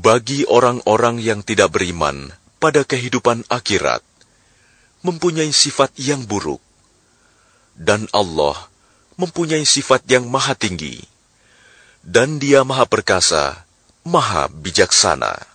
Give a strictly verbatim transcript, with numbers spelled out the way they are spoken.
Bagi orang-orang yang tidak beriman pada kehidupan akhirat, mempunyai sifat yang buruk. Dan Allah mempunyai sifat yang maha tinggi. Dan Dia maha perkasa, maha bijaksana.